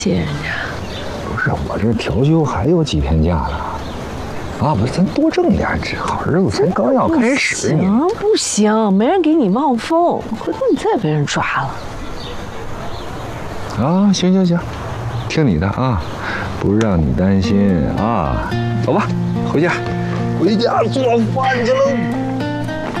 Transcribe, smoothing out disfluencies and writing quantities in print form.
谢人家。 不是我这调休还有几天假呢。啊，不是，咱多挣点，这好日子才刚要开始。 不行不行，没人给你冒风，回头你再被人抓了。 啊，行行行，听你的啊，不让你担心啊。走吧，回家，回家做饭去喽。